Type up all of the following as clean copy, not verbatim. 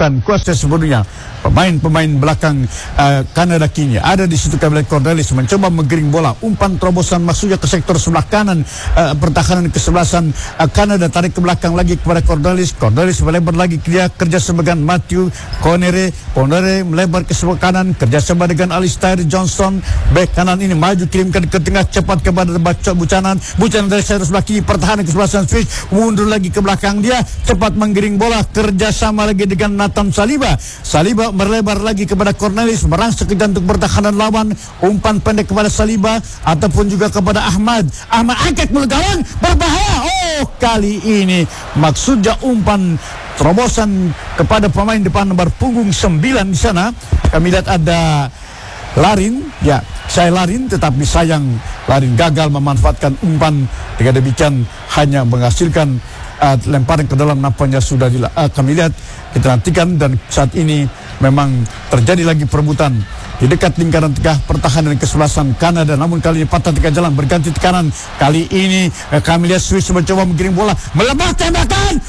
dilakukan kuasa sepenuhnya. Pemain-pemain belakang Kanada kini ada di situ. Kami lihat Cornelis mencoba menggiring bola, umpan terobosan maksudnya ke sektor sebelah kanan, pertahanan kesebelasan Kanada, tarik ke belakang lagi kepada Cornelis. Cornelis melebar lagi, dia kerjasama dengan Matthew Conere melebar ke sebelah kanan, kerjasama dengan Alistair Johnston. Bek kanan ini maju, kirimkan ke tengah cepat kepada Buchanan dari sebelah kiri, pertahanan kesebelasan Swiss mundur lagi ke belakang, dia cepat menggiring bola, kerjasama lagi dengan Nathan Saliba melebar lagi kepada Cornelis, merangsek ke jantung pertahanan lawan, umpan pendek kepada Saliba ataupun juga kepada Ahmad angkat mulut gawang, berbahaya. Kali ini maksudnya umpan terobosan kepada pemain depan nomor punggung 9 di sana. Kami lihat ada Larin, tetapi sayang Larin gagal memanfaatkan umpan. Dengan demikian hanya menghasilkan lemparan ke dalam, nampaknya sudah kami lihat, kita nantikan. Dan saat ini memang terjadi lagi perebutan di dekat lingkaran tengah pertahanan kesebelasan Kanada. Namun kali ini patah tengah jalan, berganti tekanan. Kali ini kami lihat Swiss mencoba menggiring bola, melebar tembakan,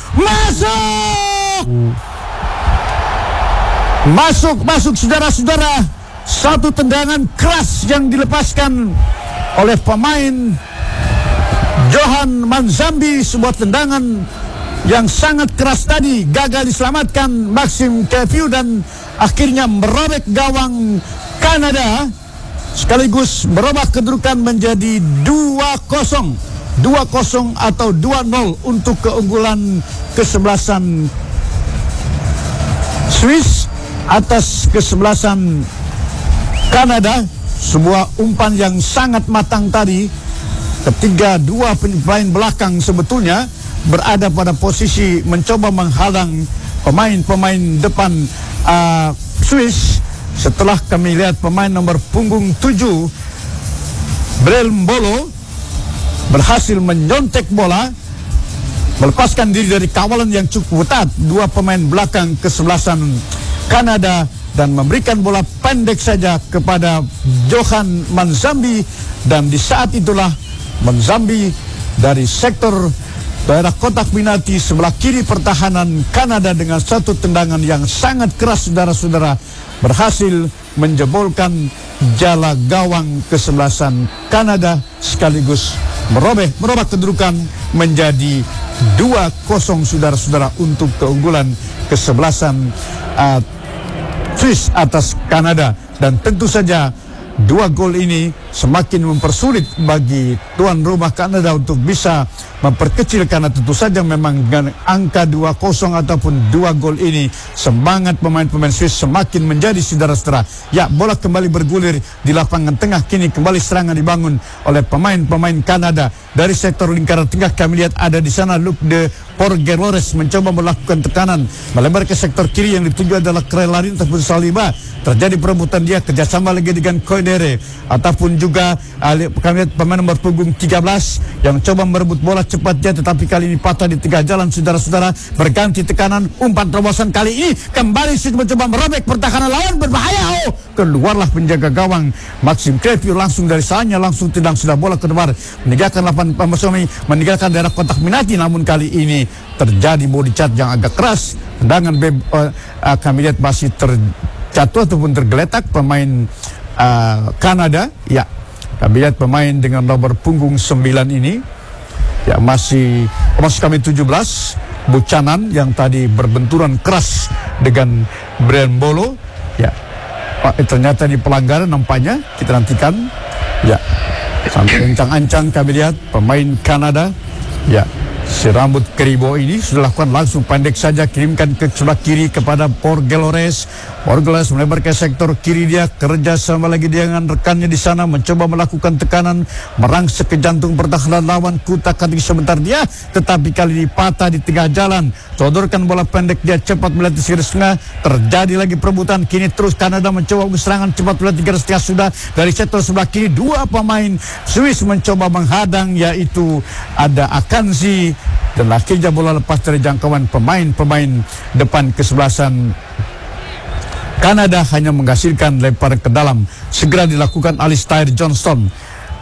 masuk saudara-saudara. Satu tendangan keras yang dilepaskan oleh pemain Johan Manzambi, sebuah tendangan yang sangat keras tadi, gagal diselamatkan Maxime Keviu dan akhirnya merobek gawang Kanada, sekaligus merubah kedudukan menjadi 2-0 atau 2-0 untuk keunggulan kesebelasan Swiss atas kesebelasan Kanada. Sebuah umpan yang sangat matang tadi, ketika dua pemain belakang sebetulnya berada pada posisi mencoba menghalang pemain depan Swiss. Setelah kami lihat pemain nomor punggung 7 Brel Mbolo berhasil menyontek bola, melepaskan diri dari kawalan yang cukup ketat dua pemain belakang kesebelasan Kanada dan memberikan bola pendek saja kepada Johan Manzambi. Dan di saat itulah Manzambi dari sektor daerah kotak penalti sebelah kiri pertahanan Kanada dengan satu tendangan yang sangat keras, saudara-saudara, berhasil menjebolkan jala gawang kesebelasan Kanada, sekaligus merubah kedudukan menjadi 2-0, saudara-saudara, untuk keunggulan kesebelasan Swiss atas Kanada. Dan tentu saja dua gol ini semakin mempersulit bagi tuan rumah Kanada untuk bisa memperkecil, karena tentu saja memang dengan angka 2-0 ataupun 2 gol ini semangat pemain-pemain Swiss semakin menjadi, saudara-saudara. Ya, bola kembali bergulir di lapangan tengah, kini kembali serangan dibangun oleh pemain-pemain Kanada dari sektor lingkaran tengah. Kami lihat ada di sana Luc de Porgerores mencoba melakukan tekanan melebar ke sektor kiri, yang dituju adalah Larin ataupun Saliba. Terjadi perebutan, dia kerjasama lagi dengan Koidere ataupun juga kami lihat pemain nomor punggung 13 yang coba merebut bola cepat dia, tetapi kali ini patah di tengah jalan, saudara-saudara. Berganti tekanan, umpan terobosan kali ini kembali Swiss mencoba merobek pertahanan lawan, berbahaya. Keluarlah penjaga gawang Maxime Keviu langsung dari salahnya, langsung tendang sudah bola ke depan, meninggalkan daerah kotak penalti. Namun kali ini terjadi body charge yang agak keras, tendangan kami lihat masih terjatuh ataupun tergeletak pemain Kanada. Ya, kami lihat pemain dengan nomor punggung 9 ini, ya, masih kami 17 Buchanan yang tadi berbenturan keras dengan Brian Mbolo. Ya, ternyata di pelanggaran nampaknya, kita nantikan. Ya, sampai ancang-ancang kami lihat pemain Kanada. Ya, si rambut keribo ini sudah lakukan langsung pendek saja, kirimkan ke sebelah kiri kepada Porgelores melebar ke sektor kiri, dia kerja sama lagi dengan rekannya di sana, mencoba melakukan tekanan, merangsek ke jantung pertahanan lawan, kutak kaki sebentar dia, tetapi kali ini patah di tengah jalan. Sodorkan bola pendek, dia cepat melihat di garis tengah, terjadi lagi perebutan. Kini terus Kanada mencoba serangan cepat melihat di garis tengah, sudah dari sektor sebelah kiri dua pemain Swiss mencoba menghadang, yaitu ada Akanji, dan akhirnya bola lepas dari jangkauan pemain depan kesebelasan Kanada, hanya menghasilkan lemparan ke dalam. Segera dilakukan Alistair Johnston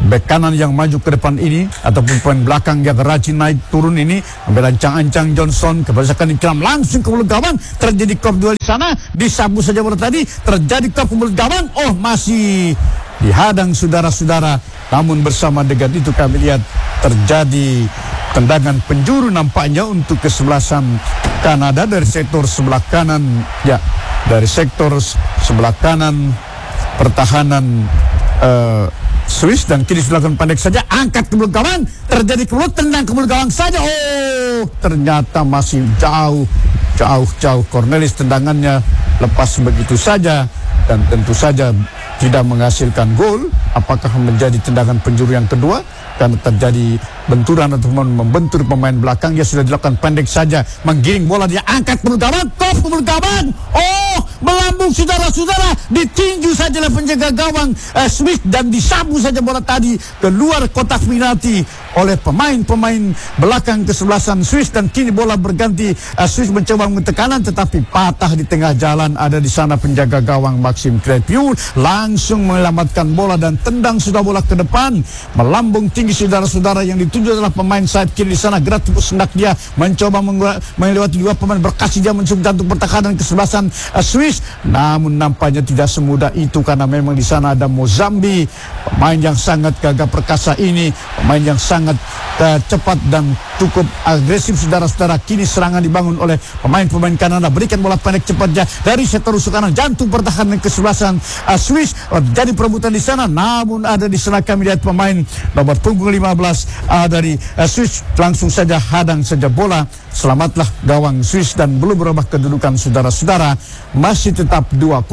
bek kanan yang maju ke depan ini ataupun pemain belakang yang rajin naik turun ini, ambil ancang-ancang Johnson kebasakan dikeram langsung ke mulut gawang, terjadi kop duel di sana, disabu saja bola tadi, terjadi kop ke mulut gawang, masih dihadang saudara-saudara. Namun bersama dengan itu kami lihat terjadi tendangan penjuru nampaknya untuk kesebelasan Kanada dari sektor sebelah kanan, ya, dari sektor sebelah kanan pertahanan Swiss, dan kini silakan pendek saja, angkat ke mulut gawang, terjadi ke mulut, tendang ke mulut gawang saja. Ternyata masih jauh Cornelis, tendangannya lepas begitu saja dan tentu saja tidak menghasilkan gol. Apakah menjadi tendangan penjuru yang kedua karena terjadi benturan atau membentur pemain belakang? Ya, sudah dilakukan pendek saja, menggiring bola, dia angkat ke mulut gawang, kop ke mulut gawang, melambung saudara-saudara, ditinju saja oleh penjaga gawang Swiss dan disabu saja bola tadi keluar kotak penalti oleh pemain-pemain belakang kesebelasan Swiss, dan kini bola berganti. Swiss mencoba tekanan tetapi patah di tengah jalan. Ada di sana penjaga gawang Maxim Crepiu langsung menyelamatkan bola dan tendang sudah bola ke depan, melambung tinggi saudara-saudara. Yang dituju adalah pemain sayap kiri di sana, gerak tepus hendak dia mencoba melewati dua pemain, berkasih dia mencoba jantung pertahanan kesebelasan Swiss. Namun nampaknya tidak semudah itu karena memang di sana ada Mozambi, pemain yang sangat gagah perkasa ini, pemain yang sangat cepat dan cukup agresif saudara-saudara. Kini serangan dibangun oleh pemain-pemain Kanada, berikan bola pendek cepatnya dari sektor kanan jantung pertahanan kesebelasan Swiss. Jadi perebutan di sana, namun ada di sana kami lihat pemain nomor punggung 15 dari Swiss langsung saja hadang saja bola. Selamatlah gawang Swiss dan belum berubah kedudukan saudara-saudara. Masih tetap 2-0,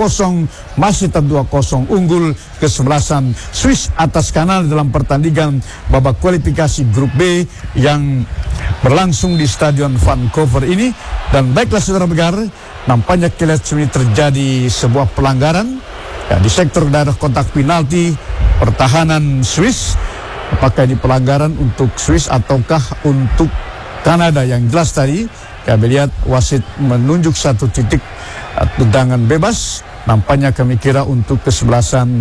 unggul kesebelasan Swiss atas Kanada dalam pertandingan babak kualifikasi grup B yang berlangsung di Stadion Vancouver ini. Dan baiklah saudara pendengar, nampaknya kita ini terjadi sebuah pelanggaran, ya, di sektor daerah kotak penalti pertahanan Swiss. Apakah ini pelanggaran untuk Swiss ataukah untuk Kanada? Yang jelas tadi kami lihat wasit menunjuk satu titik tendangan bebas, nampaknya kami kira untuk kesebelasan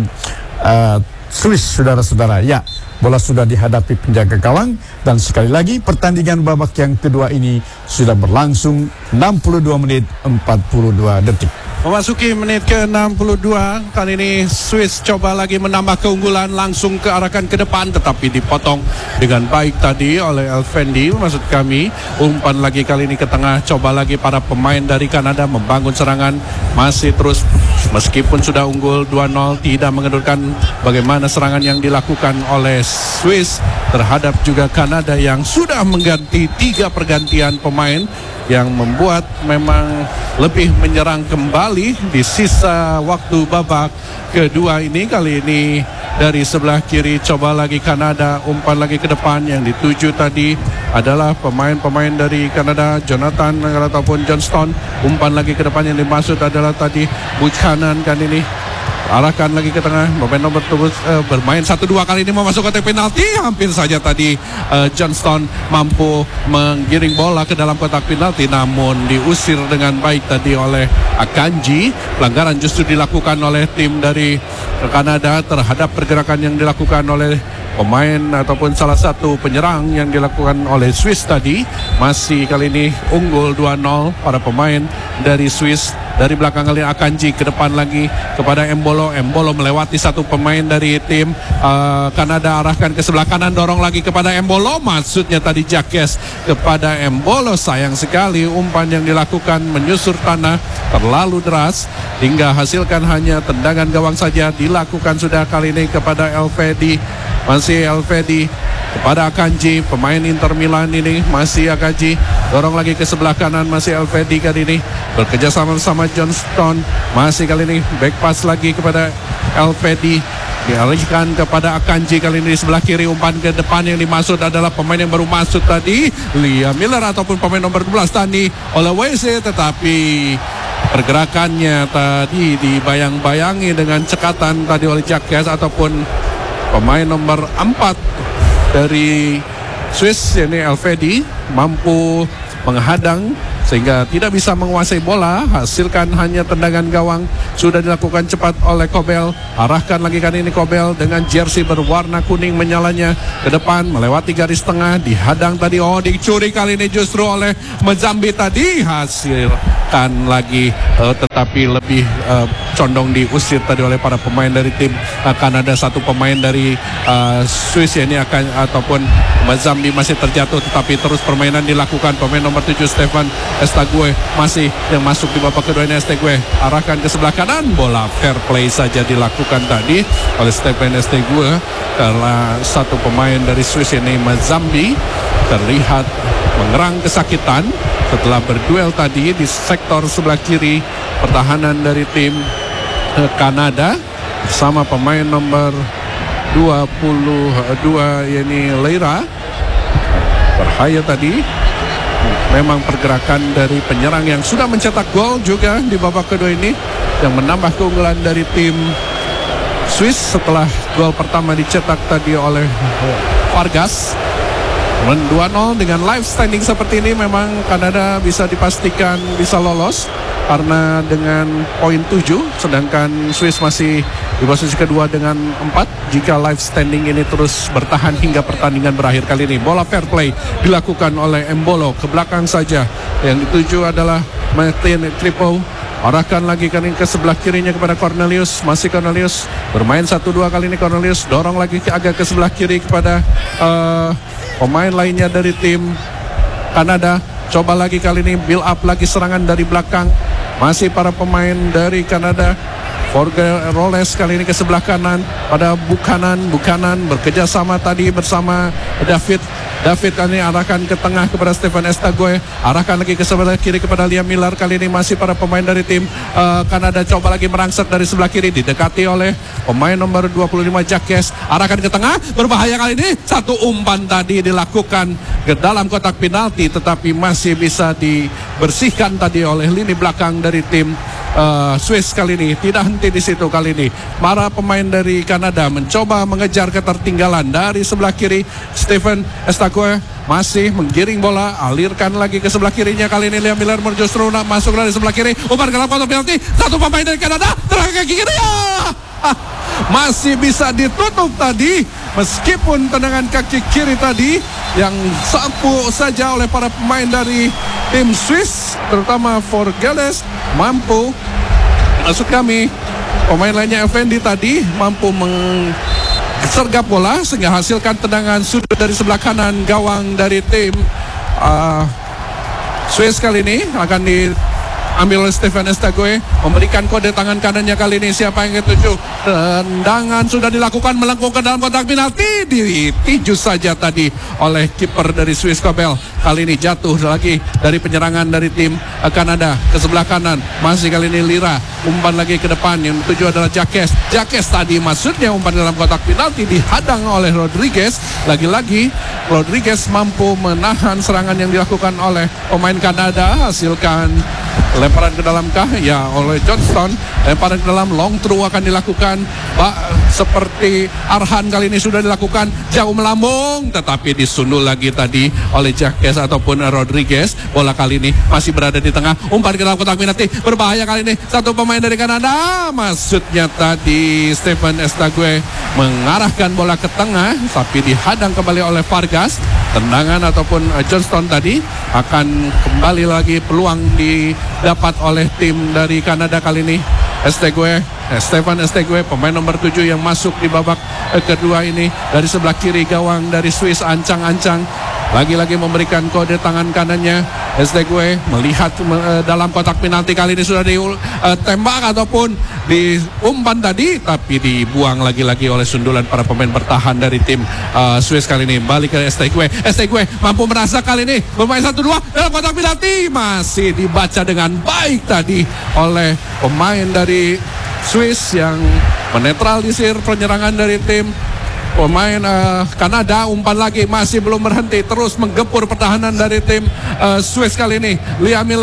Swiss saudara-saudara. Ya, bola sudah dihadapi penjaga gawang, dan sekali lagi pertandingan babak yang kedua ini sudah berlangsung 62 menit 42 detik. Memasuki menit ke-62, kali ini Swiss coba lagi menambah keunggulan, langsung kearahkan ke depan tetapi dipotong dengan baik tadi oleh Elfendi. Maksud kami, umpan lagi kali ini ke tengah, coba lagi para pemain dari Kanada membangun serangan, masih terus meskipun sudah unggul 2-0 tidak mengendurkan bagaimana serangan yang dilakukan oleh Swiss terhadap juga Kanada yang sudah mengganti 3 pergantian pemain yang membuat memang lebih menyerang kembali di sisa waktu babak kedua ini. Kali ini dari sebelah kiri coba lagi Kanada, umpan lagi ke depan, yang dituju tadi adalah pemain-pemain dari Kanada, Jonathan ataupun Johnston. Umpan lagi ke depan yang dimaksud adalah tadi Buchanan, kan ini arahkan lagi ke tengah, pemain nomor terus bermain 1-2 kali ini memasuk kotak penalti. Hampir saja tadi Johnston mampu menggiring bola ke dalam kotak penalti, namun diusir dengan baik tadi oleh Akanji. Pelanggaran justru dilakukan oleh tim dari Kanada terhadap pergerakan yang dilakukan oleh pemain ataupun salah satu penyerang yang dilakukan oleh Swiss tadi. Masih kali ini unggul 2-0 para pemain dari Swiss. Dari belakang kali Akanji ke depan lagi kepada Embolo. Embolo melewati satu pemain dari tim Kanada, arahkan ke sebelah kanan, dorong lagi kepada Embolo. Maksudnya tadi Jacques kepada Embolo. Sayang sekali umpan yang dilakukan menyusur tanah terlalu deras hingga hasilkan hanya tendangan gawang saja. Dilakukan sudah kali ini kepada Elfedi. Masih Elfedi kepada Akanji, pemain Inter Milan ini. Masih Akanji, dorong lagi ke sebelah kanan, masih Elfedi kali ini bekerja sama Johnston. Masih kali ini back pass lagi kepada Elfedi, dialihkan kepada Akanji. Kali ini di sebelah kiri, umpan ke depan yang dimaksud adalah pemain yang baru masuk tadi, Liam Miller ataupun pemain nomor 12 tadi oleh WC, tetapi pergerakannya tadi dibayang-bayangi dengan cekatan tadi oleh Jacques ataupun pemain nomor 4 dari Swiss, ini Elfedi, mampu menghadang sehingga tidak bisa menguasai bola. Hasilkan hanya tendangan gawang. Sudah dilakukan cepat oleh Kobel. Arahkan lagi kali ini Kobel dengan jersey berwarna kuning menyalanya ke depan melewati garis tengah. Dihadang tadi, dicuri kali ini justru oleh Mazambi tadi. Hasilkan lagi tetapi lebih condong diusir tadi oleh para pemain dari tim Kanada. Satu pemain dari Swiss ini ataupun Mazambi masih terjatuh, tetapi terus permainan dilakukan. Pemain nomor 7 Stefan Estague masih yang masuk di babak kedua ini. Estague arahkan ke sebelah kanan, bola fair play saja dilakukan tadi oleh Stefan Estague karena satu pemain dari Swiss ini Mazambi terlihat mengerang kesakitan setelah berduel tadi di sektor sebelah kiri pertahanan dari tim Kanada bersama pemain nomor 22 yakni Leira. Berbahaya tadi. Memang pergerakan dari penyerang yang sudah mencetak gol juga di babak kedua ini yang menambah keunggulan dari tim Swiss setelah gol pertama dicetak tadi oleh Vargas. 2-0 dengan live standing seperti ini memang Kanada bisa dipastikan bisa lolos karena dengan poin 7, sedangkan Swiss masih di posisi kedua dengan 4. Jika live standing ini terus bertahan hingga pertandingan berakhir kali ini. Bola fair play dilakukan oleh Embolo ke belakang saja. Yang dituju adalah Martin Kripo. Arahkan lagi kali ke sebelah kirinya kepada Cornelius. Masih Cornelius bermain 1-2 kali ini. Cornelius dorong lagi agak ke sebelah kiri kepada pemain lainnya dari tim Kanada. Coba lagi kali ini build up lagi serangan dari belakang. Masih para pemain dari Kanada. Forge Roles kali ini ke sebelah kanan pada Buchanan bekerja sama tadi bersama David kali ini arahkan ke tengah kepada Stefan Estague. Arahkan lagi ke sebelah kiri kepada Liam Miller. Kali ini masih para pemain dari tim Kanada coba lagi merangsek dari sebelah kiri. Didekati oleh pemain nomor 25 Jacques. Arahkan ke tengah. Berbahaya kali ini. Satu umpan tadi dilakukan ke dalam kotak penalti. Tetapi masih bisa dibersihkan tadi oleh lini belakang dari tim Swiss kali ini. Tidak henti di situ kali ini. Para pemain dari Kanada mencoba mengejar ketertinggalan dari sebelah kiri. Stefan Estague masih menggiring bola, alirkan lagi ke sebelah kirinya. Kali ini Liam Miller justru masuk dari sebelah kiri. Umpan ke dalam kotak penalti. Satu pemain dari Kanada terakhir ke kiri. Masih bisa ditutup tadi meskipun tendangan kaki kiri tadi yang sapu saja oleh para pemain dari tim Swiss, terutama Forgeles mampu, maksud kami pemain lainnya Effendi tadi mampu sergap bola sehingga hasilkan tendangan sudut dari sebelah kanan gawang dari tim Swiss. Kali ini akan diambil oleh Stefan Estague, memberikan kode tangan kanannya kali ini. Siapa yang ketujuh? Tendangan sudah dilakukan melengkung ke dalam kotak penalti, ditiju saja tadi oleh kiper dari Swiss Kobel. Kali ini jatuh lagi dari penyerangan dari tim Kanada ke sebelah kanan. Masih kali ini Lira, umpan lagi ke depan. Yang tujuh adalah Jacques tadi maksudnya umpan dalam kotak penalti dihadang oleh Rodriguez. Lagi-lagi Rodriguez mampu menahan serangan yang dilakukan oleh pemain Kanada. Hasilkan lemparan ke dalam ya oleh Johnston. Lemparan ke dalam, long throw akan dilakukan seperti Arhan kali ini sudah dilakukan, jauh melambung tetapi disundul lagi tadi oleh Jacques ataupun Rodriguez. Bola kali ini masih berada di tengah, umpan ke dalam kotak penalti. Berbahaya kali ini satu pemain dari Kanada, maksudnya tadi Stefan Estague mengarahkan bola ke tengah tapi dihadang kembali oleh Vargas. Tendangan ataupun Johnston tadi akan kembali lagi peluang didapat oleh tim dari Kanada kali ini. Stefan Estague, pemain nomor 7 yang masuk di babak kedua ini dari sebelah kiri gawang dari Swiss, ancang-ancang lagi-lagi memberikan kode tangan kanannya. Estague melihat dalam kotak penalti, kali ini sudah ditembak ataupun diumpan tadi tapi dibuang lagi-lagi oleh sundulan para pemain bertahan dari tim Swiss. Kali ini balik ke Estague mampu merasa kali ini bermain 1-2 dalam kotak penalti, masih dibaca dengan baik tadi oleh pemain dari Swiss yang menetralisir penyerangan dari tim pemain Kanada. Umpan lagi masih belum berhenti, terus menggempur pertahanan dari tim Swiss kali ini. Liam Miller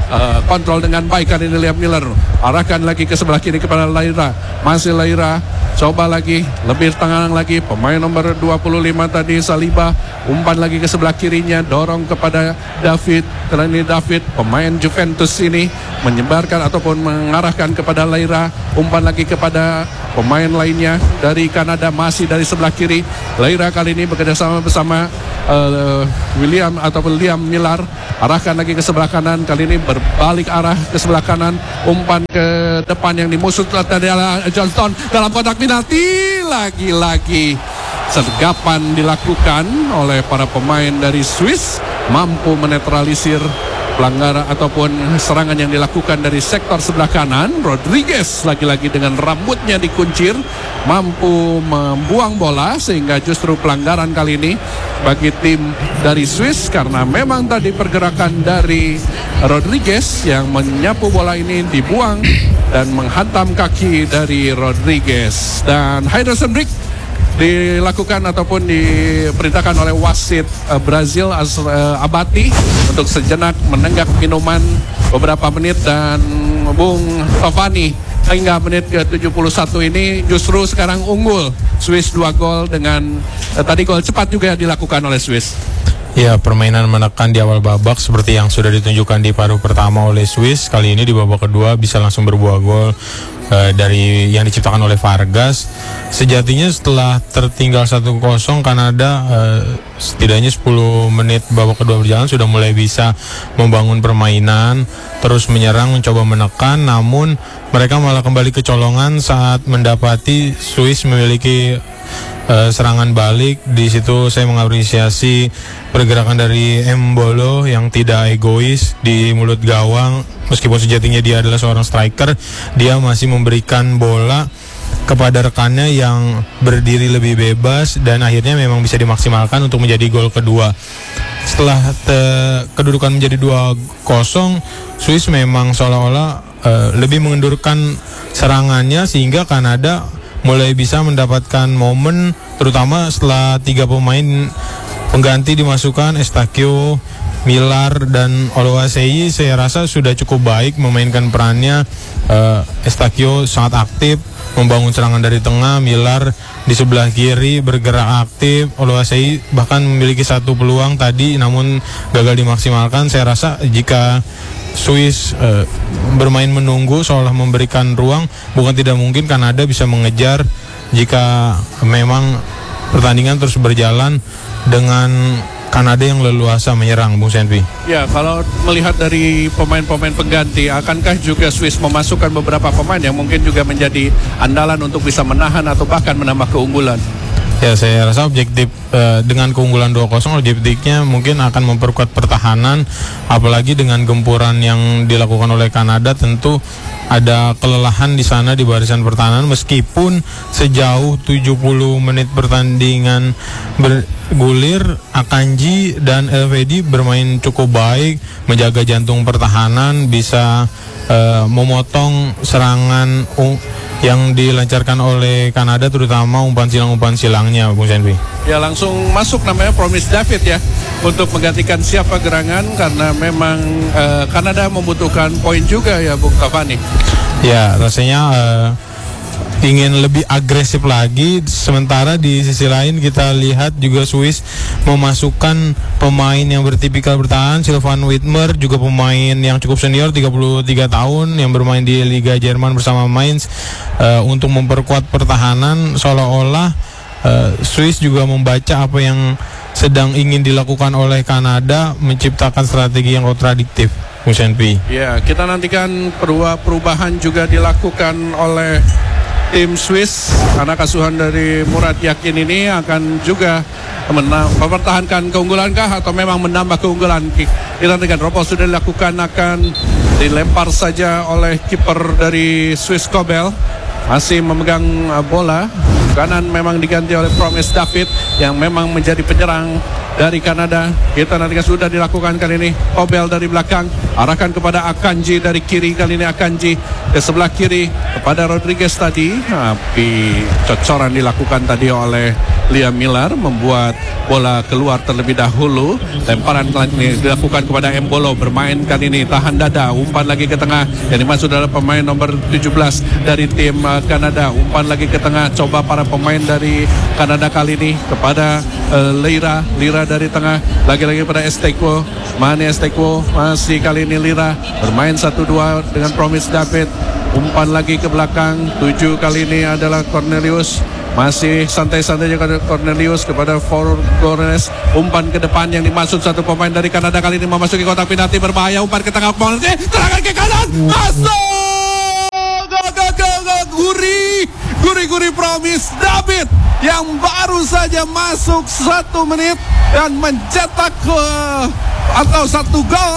kontrol dengan baik kali ini Liam Miller. Arahkan lagi ke sebelah kiri kepada Laira. Masih Laira. Coba lagi, lebih tengah lagi. Pemain nomor 25 tadi Saliba. Umpan lagi ke sebelah kirinya. Dorong kepada David. Karena ini David, pemain Juventus ini, menyebarkan ataupun mengarahkan kepada Laira. Umpan lagi kepada pemain lainnya dari Kanada, masih dari sebelah kiri. Laira kali ini bekerjasama bersama Liam Miller. Arahkan lagi ke sebelah kanan. Kali ini berbalik arah ke sebelah kanan. Umpan ke depan yang dimusuh tadi adalah Johnston dalam kotak penalti. Lagi-lagi sergapan dilakukan oleh para pemain dari Swiss, mampu menetralisir pelanggaran ataupun serangan yang dilakukan dari sektor sebelah kanan. Rodriguez lagi-lagi dengan rambutnya dikuncir, mampu membuang bola, sehingga justru pelanggaran kali ini bagi tim dari Swiss, karena memang tadi pergerakan dari Rodriguez yang menyapu bola ini dibuang dan menghantam kaki dari Rodriguez. Dan Henderson break dilakukan ataupun diperintahkan oleh wasit Brazil Abati untuk sejenak menenggak minuman beberapa menit. Dan Bung Tovani, hingga menit ke-71 ini justru sekarang unggul Swiss 2 gol dengan tadi gol cepat juga dilakukan oleh Swiss. Ya, permainan menekan di awal babak seperti yang sudah ditunjukkan di paruh pertama oleh Swiss. Kali ini di babak kedua bisa langsung berbuah gol dari yang diciptakan oleh Vargas. Sejatinya setelah tertinggal 1-0, Kanada setidaknya 10 menit babak kedua berjalan sudah mulai bisa membangun permainan, terus menyerang, mencoba menekan, namun mereka malah kembali kecolongan saat mendapati Swiss memiliki serangan balik. Di situ saya mengapresiasi pergerakan dari Embolo yang tidak egois di mulut gawang. Meskipun sejatinya dia adalah seorang striker, dia masih memberikan bola kepada rekannya yang berdiri lebih bebas, dan akhirnya memang bisa dimaksimalkan untuk menjadi gol kedua. Setelah kedudukan menjadi 2-0, Swiss memang seolah-olah lebih mengendurkan serangannya, sehingga Kanada mulai bisa mendapatkan momen, terutama setelah 3 pemain pengganti dimasukkan, Estacio, Miller, dan Oluwaseyi. Saya rasa sudah cukup baik memainkan perannya. Estacio sangat aktif membangun serangan dari tengah, Miller di sebelah kiri bergerak aktif, Oluwaseyi bahkan memiliki 1 peluang tadi namun gagal dimaksimalkan. Saya rasa jika Swiss bermain menunggu seolah memberikan ruang, bukan tidak mungkin Kanada bisa mengejar jika memang pertandingan terus berjalan dengan Kanada yang leluasa menyerang, Bung Senpi. Ya, kalau melihat dari pemain-pemain pengganti, akankah juga Swiss memasukkan beberapa pemain yang mungkin juga menjadi andalan untuk bisa menahan atau bahkan menambah keunggulan? Ya, saya rasa objektif dengan keunggulan 2-0, objektifnya mungkin akan memperkuat pertahanan, apalagi dengan gempuran yang dilakukan oleh Kanada. Tentu ada kelelahan di sana di barisan pertahanan, meskipun sejauh 70 menit pertandingan bergulir, Akanji dan Elvedi bermain cukup baik, menjaga jantung pertahanan, bisa memotong serangan yang dilancarkan oleh Kanada, terutama umpan silangnya, Bung Senpi. Ya, langsung masuk namanya Promise David ya, untuk menggantikan siapa gerangan, karena memang Kanada membutuhkan poin juga ya, Bung Cavani. Ya, rasanya ingin lebih agresif lagi. Sementara di sisi lain kita lihat juga Swiss memasukkan pemain yang bertipikal bertahan. Sylvain Widmer juga pemain yang cukup senior, 33 tahun, yang bermain di Liga Jerman bersama Mainz, untuk memperkuat pertahanan. Seolah-olah Swiss juga membaca apa yang sedang ingin dilakukan oleh Kanada, menciptakan strategi yang kontradiktif, Bung Senpi. Ya, kita nantikan perubahan juga dilakukan oleh tim Swiss. Anak asuhan dari Murad Yakin ini akan juga mempertahankan keunggulankah atau memang menambah keunggulan? Kita nantikan. Ropol sudah dilakukan, akan dilempar saja oleh kiper dari Swiss Kobel, masih memegang bola. Kanan memang diganti oleh Promise David yang memang menjadi penyerang dari Kanada. Kita nantikan sudah dilakukan kali ini. Kobel dari belakang, arahkan kepada Akanji dari kiri. Kali ini Akanji ke sebelah kiri kepada Rodriguez tadi, tapi cocoran dilakukan tadi oleh Liam Miller membuat bola keluar terlebih dahulu. Lemparan kali ini dilakukan kepada Embolo, bermain kali ini tahan dada, umpan lagi ke tengah yang dimaksud adalah pemain nomor 17 dari tim Kanada. Umpan lagi ke tengah, coba para pemain dari Kanada kali ini kepada Lira dari tengah, lagi-lagi pada Estekwo. Mane Estekwo masih kali ini Lira bermain 1-2 dengan Promise David. Umpan lagi ke belakang, 7 kali ini adalah Cornelius. Masih santai-santai juga Cornelius kepada Flores. Umpan ke depan yang dimaksud satu pemain dari Kanada kali ini memasuki kotak penalti, berbahaya. Umpan ke tengah, terangan ke kanan, masuk. Guri Promise David yang baru saja masuk 1 menit dan mencetak atau 1 gol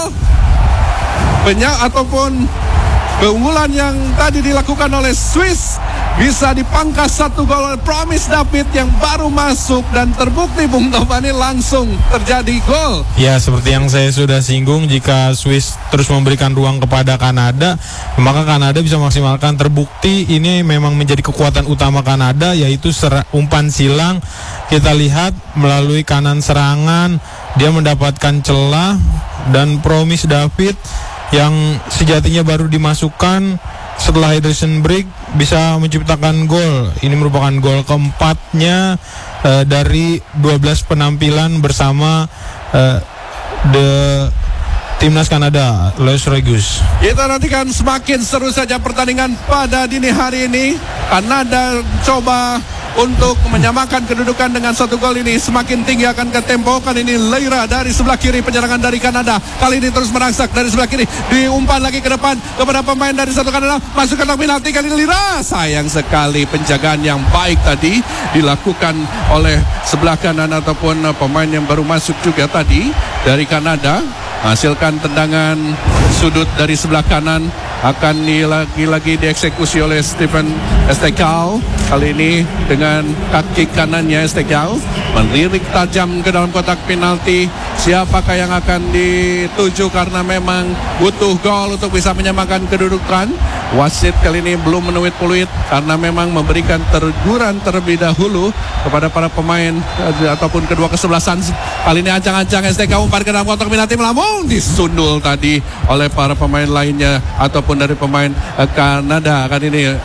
ataupun keunggulan yang tadi dilakukan oleh Swiss bisa dipangkas 1 gol oleh Promise David yang baru masuk, dan terbukti Bung Tobani langsung terjadi gol. Ya, seperti yang saya sudah singgung, jika Swiss terus memberikan ruang kepada Kanada, maka Kanada bisa maksimalkan. Terbukti ini memang menjadi kekuatan utama Kanada, yaitu umpan silang. Kita lihat melalui kanan serangan dia mendapatkan celah, dan Promise David yang sejatinya baru dimasukkan setelah hydration break bisa menciptakan gol. Ini merupakan gol keempatnya dari 12 penampilan bersama timnas Kanada, Les Regus. Kita nantikan semakin seru saja pertandingan pada dini hari ini. Kanada coba untuk menyamakan kedudukan dengan 1 gol ini. Semakin tinggi akan ke tempo. Kali ini Leira dari sebelah kiri, penyerangan dari Kanada kali ini terus merangsak dari sebelah kiri, diumpan lagi ke depan kepada pemain dari satu Kanada, masuk ke kotak penalti. Kali ini Leira, sayang sekali penjagaan yang baik tadi dilakukan oleh sebelah kanan ataupun pemain yang baru masuk juga tadi dari Kanada. Hasilkan tendangan sudut dari sebelah kanan, akan lagi-lagi dieksekusi oleh Stephen Estekau. Kali ini dengan kaki kanannya Estekau melirik tajam ke dalam kotak penalti. Siapakah yang akan dituju, karena memang butuh gol untuk bisa menyamakan kedudukan. Wasit kali ini belum menuit-peluit karena memang memberikan teguran terlebih dahulu kepada para pemain ataupun kedua kesebelasan. Kali ini ancang-ancang STK umpan ke dalam kotak penalti, melambung, disundul tadi oleh para pemain lainnya ataupun dari pemain Kanada. Kali ini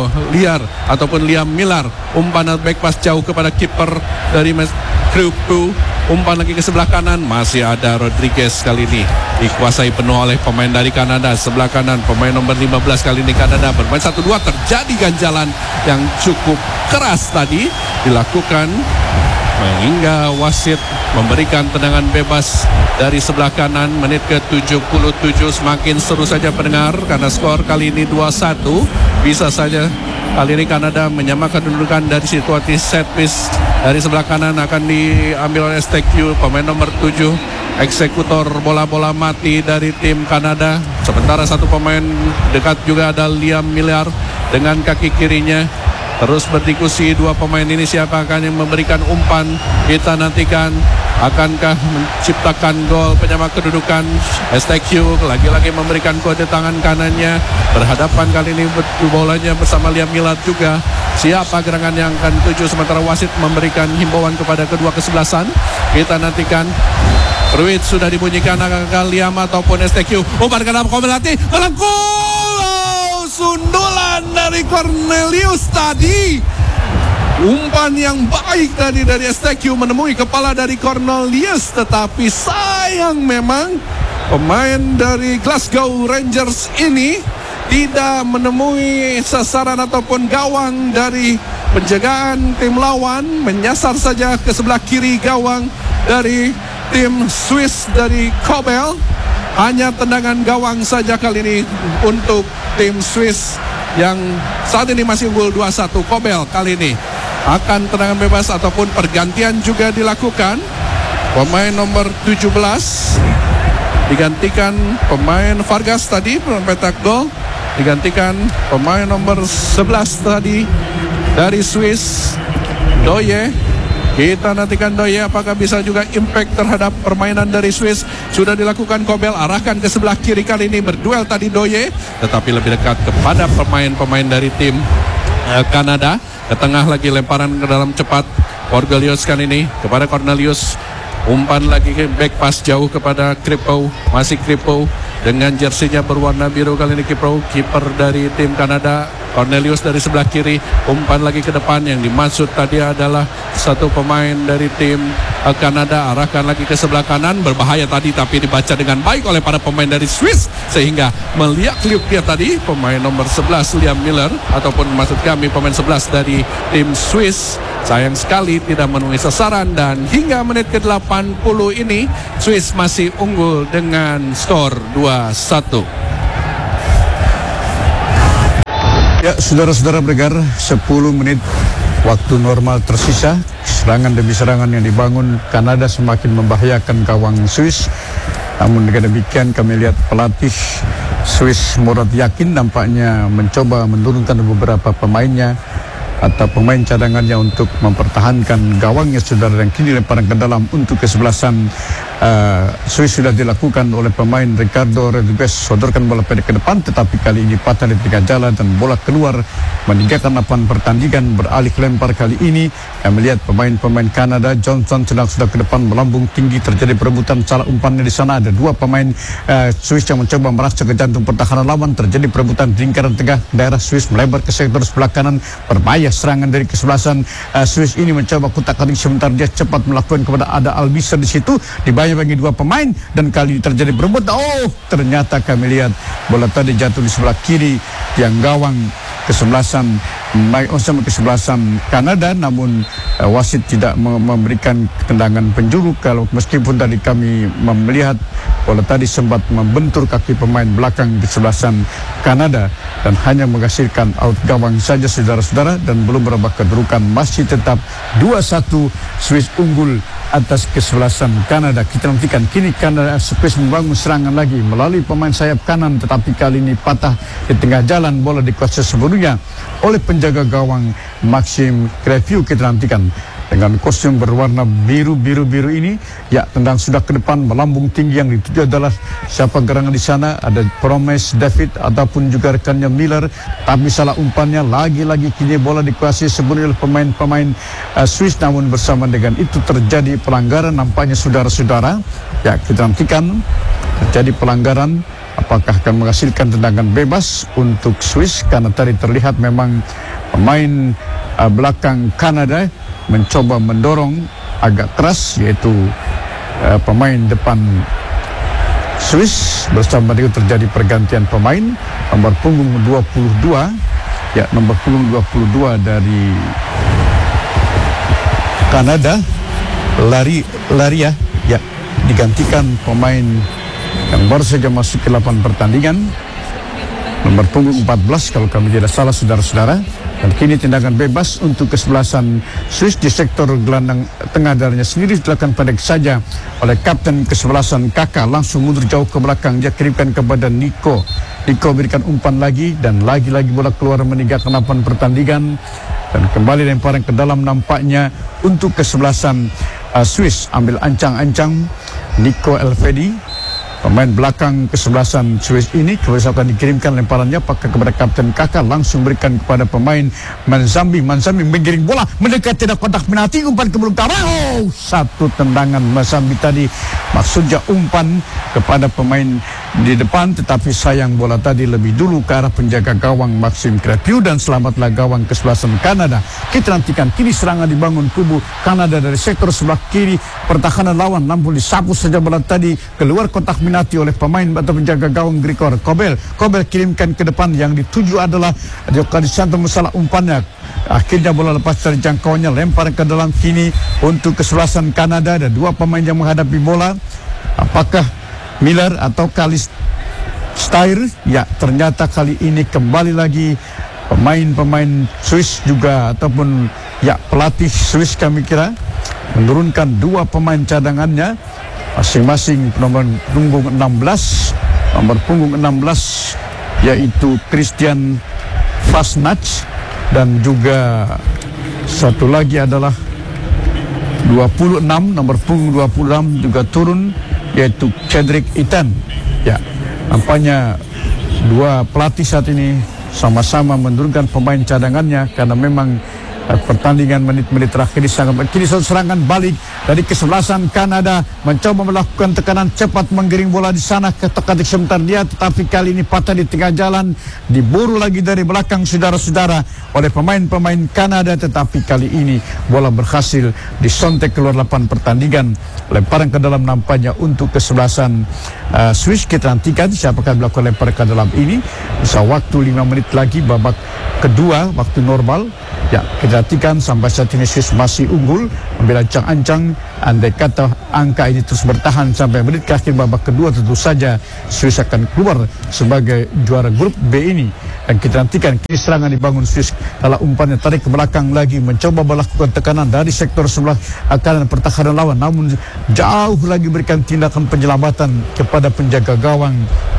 Liam Miller, umpan back pass jauh kepada kiper dari Krupu. Umpan lagi ke sebelah kanan, masih ada Rodriguez. Kali ini dikuasai penuh oleh pemain dari Kanada. Sebelah kanan pemain nomor 15 kali ini Kanada bermain 1-2. Terjadi ganjalan yang cukup keras tadi dilakukan hingga wasit memberikan tendangan bebas dari sebelah kanan. Menit ke-77. Semakin seru saja pendengar, karena skor kali ini 2-1. Bisa saja kali ini Kanada menyamakan kedudukan dari situasi set piece. Dari sebelah kanan akan diambil oleh STQ, pemain nomor 7, eksekutor bola-bola mati dari tim Kanada. Sementara satu pemain dekat juga ada Liam Miller dengan kaki kirinya. Terus berdiskusi dua pemain ini siapa akan yang memberikan umpan. Kita nantikan akankah menciptakan gol penyama kedudukan. STQ lagi-lagi memberikan kode tangan kanannya, berhadapan kali ini bolanya bersama Liam Miller juga. Siapa gerangan yang akan tuju, sementara wasit memberikan himbauan kepada kedua kesebelasan. Kita nantikan. Fruit sudah dibunyikan, akankah Liam ataupun STQ umpan ke dalam penalti, melengkung, sundulan dari Cornelius tadi. Umpan yang baik tadi dari STQ menemui kepala dari Cornelius, tetapi sayang memang pemain dari Glasgow Rangers ini tidak menemui sasaran ataupun gawang dari penjagaan tim lawan. Menyasar saja ke sebelah kiri gawang dari tim Swiss dari Kobel. Hanya tendangan gawang saja kali ini untuk tim Swiss yang saat ini masih unggul 2-1. Kobel kali ini akan tendangan bebas ataupun pergantian juga dilakukan. Pemain nomor 17 digantikan pemain Vargas tadi pencetak gol, digantikan pemain nomor 11 tadi dari Swiss, Doye. Kita nantikan Doye apakah bisa juga impact terhadap permainan dari Swiss. Sudah dilakukan Kobel, arahkan ke sebelah kiri. Kali ini berduel tadi Doye, tetapi lebih dekat kepada pemain-pemain dari tim Kanada. ke tengah lagi, lemparan ke dalam cepat. Cornelius kan ini kepada Cornelius. Umpan lagi ke back pass jauh kepada Kripo. Masih Kripo dengan jersinya berwarna biru kali ini. Kiper dari tim Kanada. Cornelius dari sebelah kiri. Umpan lagi ke depan. Yang dimaksud tadi adalah satu pemain dari tim Kanada. Arahkan lagi ke sebelah kanan. Berbahaya tadi tapi dibaca dengan baik oleh para pemain dari Swiss, sehingga meliuk-liuk dia tadi pemain nomor 11 Liam Miller, ataupun maksud kami pemain 11 dari tim Swiss. Sayang sekali tidak memenuhi sasaran, dan hingga menit ke-80 ini Swiss masih unggul dengan skor 2-1. Ya, saudara-saudara pendengar, 10 menit waktu normal tersisa. Serangan demi serangan yang dibangun Kanada semakin membahayakan gawang Swiss. Namun dengan demikian kami lihat pelatih Swiss Morat yakin nampaknya mencoba menurunkan beberapa pemainnya atau pemain cadangannya untuk mempertahankan gawangnya, saudara. Dan kini lemparan ke dalam untuk kesebelasan Swiss sudah dilakukan oleh pemain Ricardo Rodriguez. Sodorkan bola pendek ke depan, tetapi kali ini patah di tengah jalan dan bola keluar meninggalkan lapangan pertandingan. Beralih lempar kali ini kami melihat pemain-pemain Kanada. Johnson sedang sudah ke depan melambung tinggi, terjadi perebutan salah umpannya di sana. Ada dua pemain Swiss yang mencoba merasa ke jantung pertahanan lawan. Terjadi perebutan di lingkaran tengah daerah Swiss, melebar ke sektor sebelah kanan. Berbahaya serangan dari kesebelasan Swiss ini, mencoba kutak-atik sebentar, dia cepat melakukan kepada ada Albisa di situ, dibayang-bayangi dua pemain dan kali ini terjadi perebutan. Oh, ternyata kami lihat bola tadi jatuh di sebelah kiri yang gawang kesebelasan Kanada, namun wasit tidak memberikan tendangan penjuru. Kalau meskipun tadi kami melihat bola tadi sempat membentur kaki pemain belakang kesebelasan Kanada dan hanya menghasilkan out gawang saja, saudara-saudara, dan belum berubah kedudukan, masih tetap 2-1 Swiss unggul atas kesebelasan Kanada. Kita nantikan kini Kanada Swiss membangun serangan lagi melalui pemain sayap kanan, tetapi kali ini patah di tengah jalan. Bola dikuasai sepenuhnya oleh penjaga gawang Maxim Crevieu. Kita nantikan dengan kostum berwarna biru ini, ya, tendang sudah ke depan melambung tinggi. Yang dituju adalah siapa gerangan di sana, ada Promes David ataupun juga rekannya Miller, tapi salah umpannya. Lagi-lagi kini bola dikuasai sepenuhnya oleh pemain Swiss, namun bersama dengan itu terjadi pelanggaran nampaknya, saudara-saudara. Ya, kita nantikan terjadi pelanggaran, apakah akan menghasilkan tendangan bebas untuk Swiss, karena tadi terlihat memang pemain belakang Kanada mencoba mendorong agak keras, yaitu pemain depan Swiss. Bersama itu terjadi pergantian pemain. Nomor punggung 22, ya, nomor punggung 22 dari Kanada, Laria, ya, digantikan pemain yang baru saja masuk ke lapangan pertandingan, nomor punggung 14 kalau kami tidak salah, saudara-saudara. Dan kini tendangan bebas untuk kesebelasan Swiss di sektor gelandang tengah darahnya sendiri dilakukan pendek saja oleh kapten kesebelasan Kakak, langsung mundur jauh ke belakang, dia kirimkan kepada Nico berikan umpan lagi, dan lagi-lagi bola keluar meninggalkan lapangan pertandingan dan kembali lemparan ke dalam nampaknya untuk kesebelasan Swiss. Ambil ancang-ancang Nico Elvedi, pemain belakang kesebelasan Swiss ini. Kebiasaan dikirimkan lemparannya apakah kepada kapten Kakak, langsung berikan kepada pemain Manzambi menggiring bola mendekati kotak penalti, umpan ke belakang. Oh, satu tendangan Manzambi tadi, maksudnya umpan kepada pemain di depan, tetapi sayang bola tadi lebih dulu ke arah penjaga gawang Maxim Crevieu, dan selamatlah gawang kesebelasan Kanada. Kita nantikan kini serangan dibangun kubu Kanada dari sektor sebelah kiri pertahanan lawan, namun disapu saja bola tadi keluar kotak penalti oleh pemain atau penjaga gawang Grigor Kobel kirimkan ke depan, yang dituju adalah Diokarisyanto, masalah umpannya. Akhirnya bola lepas dari jangkauannya, lempar ke dalam kini untuk kesebelasan Kanada. Ada dua pemain yang menghadapi bola, apakah Miller atau Kalis Stair? Ya, ternyata kali ini kembali lagi pemain-pemain Swiss juga, ataupun ya pelatih Swiss kami kira menurunkan dua pemain cadangannya, masing-masing nomor punggung 16 yaitu Christian Fasnach, dan juga satu lagi adalah 26, nomor punggung 26 juga turun, yaitu Cedric Itan. Ya, nampaknya dua pelatih saat ini sama-sama menurunkan pemain cadangannya karena memang pertandingan menit-menit terakhir di sangat kini serangan balik dari kesebelasan Kanada mencoba melakukan tekanan cepat menggiring bola di sana ke teka-teki sebentar dia, tetapi kali ini patah di tengah jalan, diburu lagi dari belakang saudara-saudara oleh pemain-pemain Kanada, tetapi kali ini bola berhasil disontek keluar lapangan pertandingan. Lemparan ke dalam nampaknya untuk kesebelasan Swiss. Kita nantikan siapakah melakukan lemparan ke dalam ini. Bisa waktu 5 menit lagi babak kedua waktu normal. Ya, kita nantikan sampai saat ini Swiss masih unggul, ambil ancang-ancang. Andai kata angka ini terus bertahan sampai menit ke akhir babak kedua, tentu saja Swiss akan keluar sebagai juara grup B ini. Dan kita nantikan kini serangan dibangun Swiss, kalau umpannya tarik ke belakang lagi, mencoba melakukan tekanan dari sektor sebelah kanan pertahanan lawan, namun jauh lagi berikan tindakan penyelamatan kepada penjaga gawang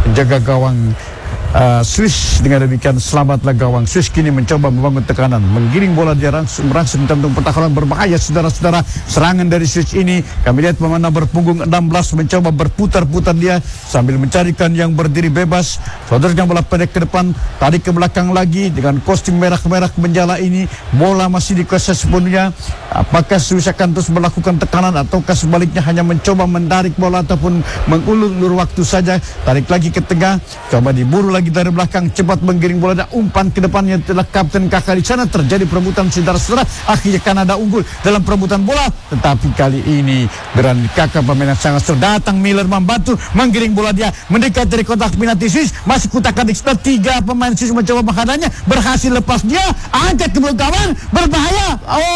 Swiss. Dengan demikian selamatlah gawang Swiss kini mencoba membangun tekanan, menggiring bola dia merangsang jantung pertahanan berbahaya saudara-saudara. Serangan dari Swiss ini kami lihat pemain nomor punggung 16 mencoba berputar-putar dia sambil mencarikan yang berdiri bebas. Saudaranya bola pendek ke depan, tarik ke belakang lagi dengan kostum merah-merah menjala ini. Bola masih dikuasai sepenuhnya. Apakah Swiss akan terus melakukan tekanan ataukah sebaliknya hanya mencoba mendarik bola ataupun mengulur-ulur waktu saja. Tarik lagi ke tengah, coba diburu lagi dari belakang, cepat menggiring bola dan umpan ke depannya telah kapten kakak di sana. Terjadi perebutan saudara-saudara, akhirnya Kanada unggul dalam perebutan bola, tetapi kali ini Granit Xhaka pemain yang sangat datang Miller membantu menggiring bola dia mendekat dari kotak penalti Swiss, masih kutak-katik setelah 3 pemain Swiss mencoba menghadangnya, berhasil lepas dia, angkat ke belakang, berbahaya.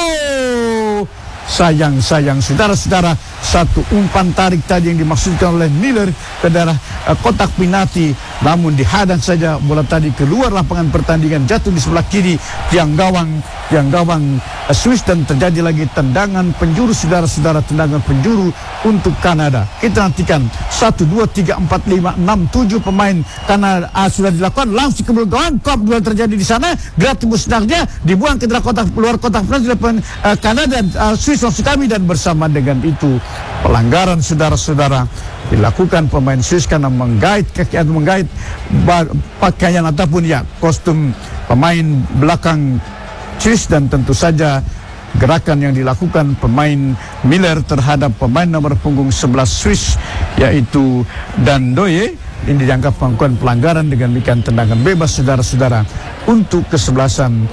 Sayang saudara-saudara, satu umpan tarik tadi yang dimaksudkan oleh Miller ke daerah kotak penalti, namun dihadang saja bola tadi keluar lapangan pertandingan, jatuh di sebelah kiri tiang gawang Swiss, dan terjadi lagi tendangan penjuru saudara-saudara, tendangan penjuru untuk Kanada. Kita nantikan 1, 2, 3, 4, 5, 6, 7 pemain Kanada sudah dilakukan, langsung ke belakang, kop duel terjadi di sana, gratis musnahnya dibuang ke dalam kotak, luar kotak penalti Kanada dan Swiss maksud kami, dan bersama dengan itu pelanggaran saudara-saudara dilakukan pemain Swiss karena menggait kaki atau menggait pakaian ataupun ya kostum pemain belakang Swiss, dan tentu saja gerakan yang dilakukan pemain Miller terhadap pemain nomor punggung 11 Swiss yaitu Dandoye ini dianggap melakukan pelanggaran. Dengan demikian tendangan bebas saudara-saudara untuk kesebelasan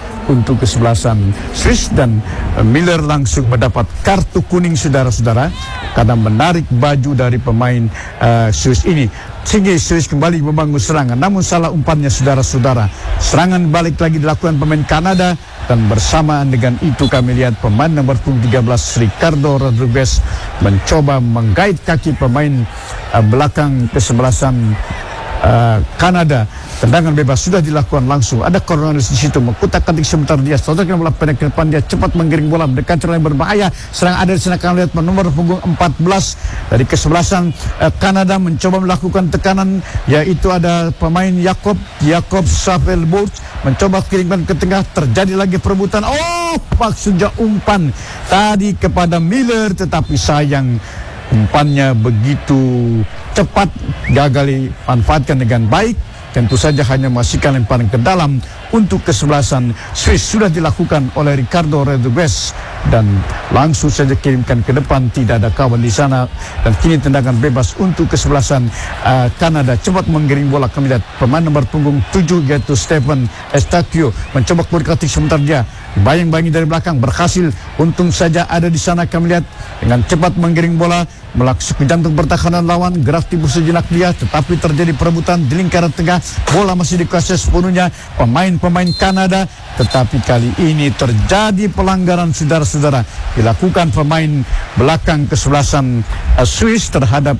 Swiss, dan Miller langsung mendapat kartu kuning saudara-saudara karena menarik baju dari pemain Swiss ini, sehingga Swiss kembali membangun serangan, namun salah umpannya saudara-saudara. Serangan balik lagi dilakukan pemain Kanada, dan bersamaan dengan itu kami lihat pemain nomor 13 Ricardo Rodriguez mencoba menggait kaki pemain belakang kesebelasan Kanada. Tendangan bebas sudah dilakukan langsung. Ada Cornelius di situ mengkutak-katik sebentar dia. Saudaranya bola pendek ke depan, dia cepat menggiring bola mendekat yang berbahaya. Serang ada di sana, kalian lihat nomor punggung 14 dari kesebelasan Kanada mencoba melakukan tekanan, yaitu ada pemain Jakob Savelbourg mencoba kirimkan ke tengah. Terjadi lagi perebutan. Maksudnya umpan tadi kepada Miller, tetapi sayang umpannya begitu cepat, gagal dimanfaatkan dengan baik. Tentu saja hanya menghasilkan lemparan ke dalam untuk kesebelasan Swiss sudah dilakukan oleh Ricardo Rodriguez, dan langsung saja kirimkan ke depan, tidak ada kawan di sana, dan kini tendangan bebas untuk kesebelasan Kanada. Cepat menggiring bola, kami lihat pemain nomor punggung 7 yaitu Stephen Eustachio mencoba keluar ketik sebentar dia, bayang-bayangi dari belakang, berhasil. Untung saja ada di sana, kami lihat dengan cepat menggiring bola melaksuk jantung pertahanan lawan, gerak tipu sejenak dia, tetapi terjadi perebutan di lingkaran tengah. Bola masih dikuasai sepenuhnya pemain Kanada, tetapi kali ini terjadi pelanggaran saudara-saudara dilakukan pemain belakang kesebelasan Swiss terhadap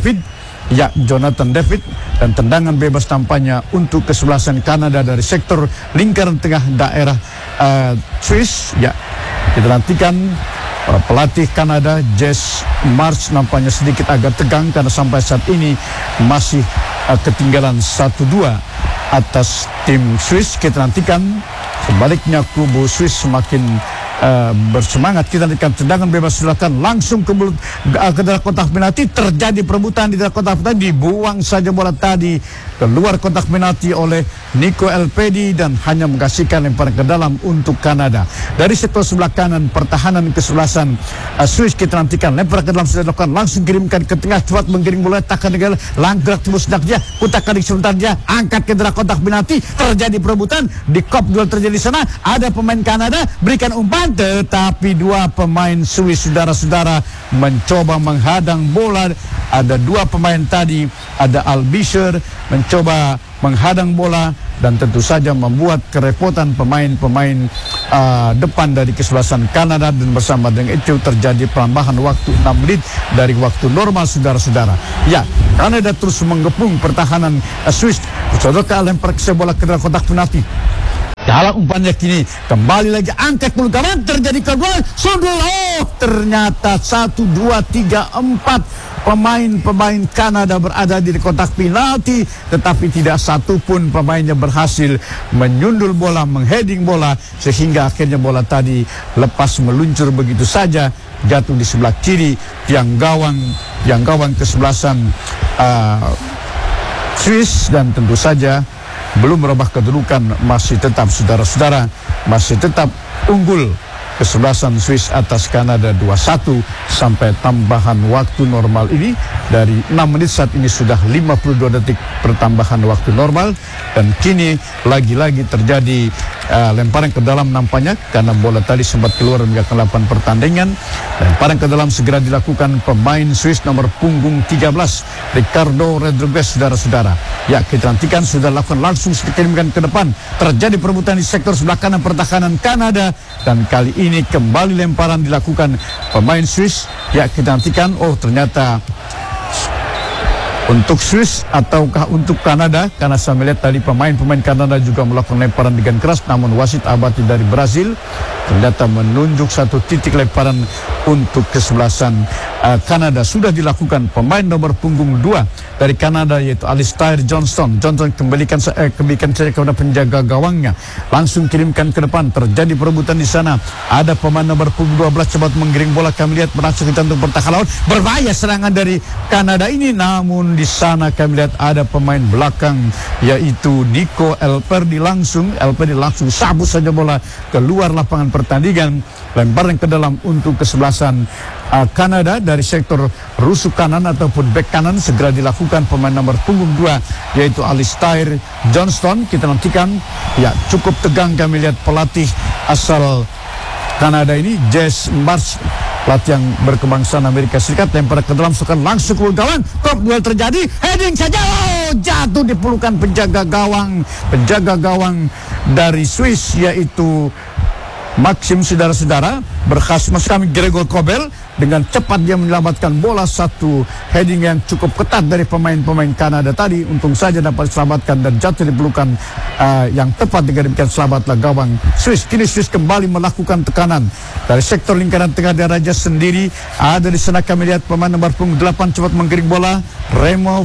Jonathan David, dan tendangan bebas tampaknya untuk kesebelasan Kanada dari sektor lingkaran tengah daerah Swiss. Kita nantikan pelatih Kanada Jess Marsh nampaknya sedikit agak tegang karena sampai saat ini masih ketinggalan 1-2 atas tim Swiss. Kita nantikan sebaliknya kubu Swiss semakin bersemangat. Kita nantikan tendangan bebas silakan langsung ke dalam kotak penalti. Terjadi perebutan di dalam kotak penalti, dibuang saja bola tadi keluar kotak penalti oleh Nico Elpedi dan hanya mengasihkan lemparan ke dalam untuk Kanada. Dari sektor sebelah kanan pertahanan kesebelasan Swiss, kita nantikan lemparan ke dalam sudah dilakukan, langsung kirimkan ke tengah, cepat menggiring bola, takkan negara langkah tembus dia, putarkan sebentar dia, angkat ke dalam kotak penalti. Terjadi perebutan di kop duel terjadi di sana. Ada pemain Kanada berikan umpan, tetapi dua pemain Swiss saudara-saudara mencoba menghadang bola. Ada dua pemain tadi, ada Albisher mencoba menghadang bola dan tentu saja membuat kerepotan pemain-pemain depan dari kesebelasan Kanada, dan bersama dengan itu terjadi penambahan waktu 6 menit dari waktu normal saudara-saudara. Ya, Kanada terus menggepung pertahanan Swiss. Saudara lempar ke bola ke dalam kotak penalti. Dalam umpannya kini kembali lagi angkat bulu kawan, terjadi kedua sundul. Oh, ternyata 1, 2, 3, 4 pemain Kanada berada di kotak penalti, tetapi tidak satu pun pemainnya berhasil menyundul bola, mengheading bola, sehingga akhirnya bola tadi lepas meluncur begitu saja, jatuh di sebelah kiri tiang gawang kesebelasan Swiss, dan tentu saja belum merubah kedudukan, masih tetap saudara-saudara, masih tetap unggul kesebelasan Swiss atas Kanada 2-1 sampai tambahan waktu normal ini. Dari 6 menit saat ini sudah 52 detik pertambahan waktu normal, dan kini lagi-lagi terjadi lemparan ke dalam nampaknya karena bola tadi sempat keluar meninggalkan lapangan pertandingan. Lemparan ke dalam segera dilakukan pemain Swiss nomor punggung 13 Ricardo Rodriguez saudara-saudara. Ya, kita nantikan sudah lakukan, langsung dikirimkan ke depan. Terjadi perebutan di sektor sebelah kanan pertahanan Kanada, dan kali ini kembali lemparan dilakukan pemain Swiss. Ya, kita nantikan, oh ternyata untuk Swiss ataukah untuk Kanada, karena saya melihat tadi pemain-pemain Kanada juga melakukan lemparan dengan keras, namun wasit abadi dari Brazil ternyata menunjuk satu titik lemparan untuk kesebelasan Kanada. Sudah dilakukan pemain nomor punggung 2 dari Kanada, yaitu Alistair Johnston kembalikan saja kepada penjaga gawangnya, langsung kirimkan ke depan. Terjadi perebutan di sana, ada pemain nomor punggung 12 cepat menggiring bola, kami lihat merasa kita untuk bertahan lawan. Berbahaya serangan dari Kanada ini, namun di sana kami lihat ada pemain belakang yaitu Nico Elpedi, langsung sabut saja bola keluar lapangan pertandingan. Lemparan ke dalam untuk kesebelasan Kanada dari sektor rusuk kanan ataupun back kanan segera dilakukan pemain nomor punggung 2 yaitu Alistair Johnston. Kita nantikan, ya cukup tegang kami lihat pelatih asal Kanada ini, Jess Marsh, pelatih yang berkebangsaan Amerika Serikat. Lempar ke dalam sukan langsung ke gawang, kop duel terjadi, heading saja, oh, jatuh di pelukan penjaga gawang dari Swiss yaitu Maxim saudara-saudara. Berhasil masuk kami Gregor Kobel, dengan cepat dia menyelamatkan bola, satu heading yang cukup ketat dari pemain-pemain Kanada tadi. Untung saja dapat diselamatkan dan jatuh di pelukan yang tepat dengan demikian selamatlah gawang Swiss. Kini Swiss kembali melakukan tekanan dari sektor lingkaran tengah daerah raja sendiri. Ada di sana kami lihat pemain nomor punggung 8 cepat menggiring bola, Remo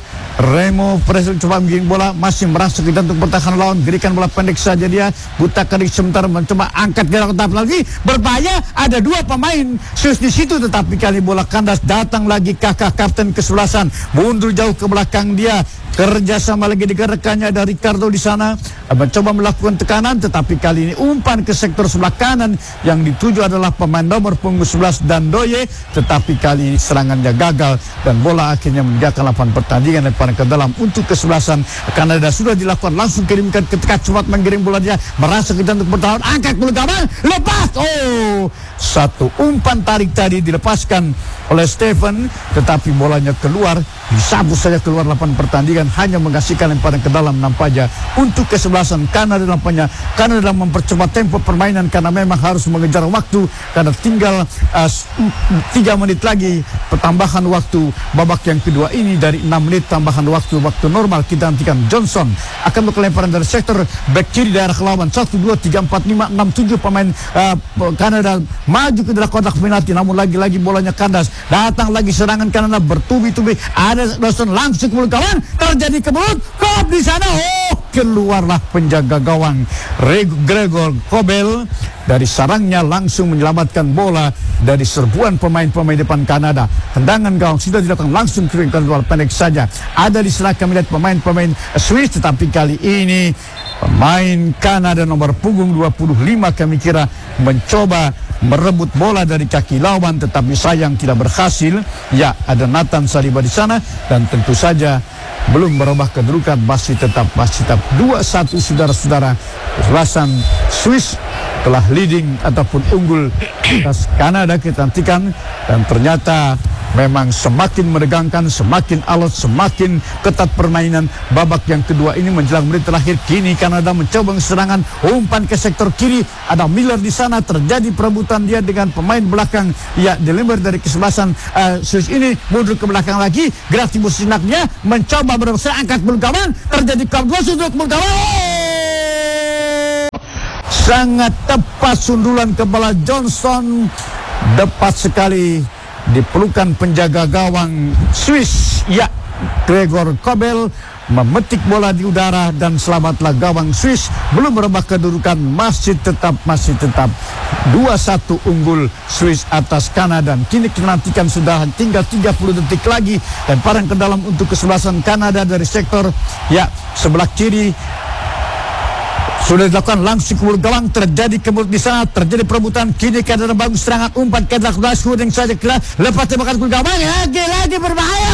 Pre coba menggiring bola, masih merasa kita untuk bertahan lawan, berikan bola pendek saja dia, buta kerik sebentar mencoba angkat gerak tetap lagi, berbahaya. Ada dua pemain Swiss di situ, tetapi kali bola kandas datang lagi kakak kapten kesebelasan, mundur jauh ke belakang dia, kerjasama lagi dengan rekannya ada Ricardo di sana, mencoba melakukan tekanan, tetapi kali ini umpan ke sektor sebelah kanan yang dituju adalah pemain nomor punggung 11 Dandoye, tetapi kali ini serangannya gagal dan bola akhirnya meninggalkan lapangan pertandingan. Lemparan ke dalam untuk kesebelasan Kanada sudah dilakukan, langsung kirimkan ke tengah, cepat menggiring bola dia, merasa kita untuk bertahan, angkat bola gawang, lepas, oh, satu umpan tarik tadi dilepaskan oleh Stephen, tetapi bolanya keluar, disabut saja keluar lapangan pertandingan, hanya mengasihkan lemparan ke dalam nampaknya untuk kesebelasan Kanada. Nampaknya Kanada mempercepat tempo permainan karena memang harus mengejar waktu, karena tinggal 3 menit lagi pertambahan waktu babak yang kedua ini dari 6 menit tambahan waktu normal. Kita nantikan Johnson akan berkelemparan dari sektor back kiri daerah lawan, 1, 2, 3, 4, 5, 6, 7 pemain Kanada maju ke dalam kotak penalti, namun lagi-lagi bolanya kandas. Datang lagi serangan Kanada bertubi-tubi, ada Dawson langsung ke kawan, terjadi kebelut, kop di sana, oh keluarlah penjaga gawang Gregor Kobel dari sarangnya langsung menyelamatkan bola dari serbuan pemain-pemain depan Kanada. Tendangan gawang sudah dilakukan langsung ke luar pendek saja. Ada di sana kami lihat pemain-pemain Swiss, tetapi kali ini pemain Kanada nomor punggung 25 kami kira mencoba merebut bola dari kaki lawan, tetapi sayang tidak berhasil. Ya, ada Nathan Saliba di sana dan tentu saja belum berubah kedudukan, masih tetap 2-1 saudara-saudara. Kesebelasan Swiss telah leading ataupun unggul atas Kanada. Kita nantikan, dan ternyata memang semakin menegangkan, semakin alot, semakin ketat permainan babak yang kedua ini menjelang menit terakhir. Kini Kanada mencoba serangan, umpan ke sektor kiri, ada Miller di sana, terjadi perebutan dia dengan pemain belakang. Ya, deliver dari kesebelasan Swiss ini mundur ke belakang lagi. Gratimus Sinaknya mencoba berusaha angkat gawang, terjadi kabel sudut gawang. Sangat tepat sundulan kepala Johnson, tepat sekali dipelukan penjaga gawang Swiss. Ya, Gregor Kobel memetik bola di udara dan selamatlah gawang Swiss. Belum berubah kedudukan, masih tetap 2-1 unggul Swiss atas Kanada. Kini kita nantikan sudah tinggal 30 detik lagi dan parang ke dalam untuk kesebelasan Kanada dari sektor ya sebelah kiri. Sudah dilakukan langsung ke gawang, terjadi kebut di sana, terjadi perebutan. Kini Kanada bagus serangan, umpan ke belakang, shooting saja kira, lepas tembakan ke gawang, lagi berbahaya.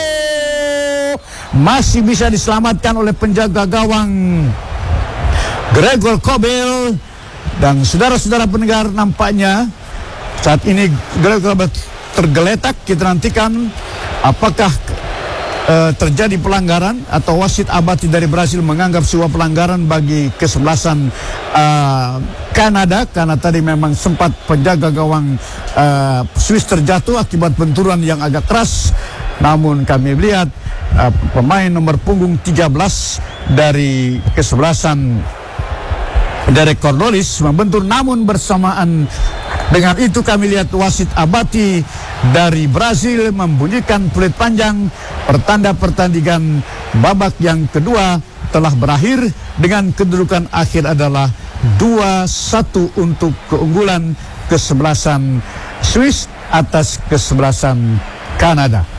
Masih bisa diselamatkan oleh penjaga gawang Gregor Kobel. Dan saudara-saudara pendengar, nampaknya saat ini Gregor Kobel tergeletak. Kita nantikan apakah terjadi pelanggaran atau wasit abati dari Brasil menganggap sebuah pelanggaran bagi kesebelasan Kanada, karena tadi memang sempat penjaga gawang Swiss terjatuh akibat benturan yang agak keras. Namun kami lihat pemain nomor punggung 13 dari kesebelasan Derek Cordolis membentur, namun bersamaan dengan itu kami lihat wasit abati dari Brasil membunyikan peluit panjang. Pertanda pertandingan babak yang kedua telah berakhir dengan kedudukan akhir adalah 2-1 untuk keunggulan kesebelasan Swiss atas kesebelasan Kanada.